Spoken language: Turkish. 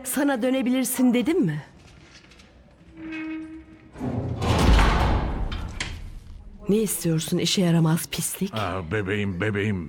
Sana dönebilirsin dedim mi? Ne istiyorsun işe yaramaz pislik? Bebeğim